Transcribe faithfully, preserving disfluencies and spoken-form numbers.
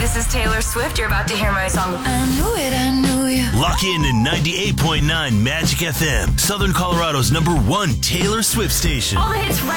this is Taylor Swift. You're about to hear my song. I knew it, I knew you. Lock in in ninety-eight point nine Magic F M, Southern Colorado's number one Taylor Swift station. All the hits right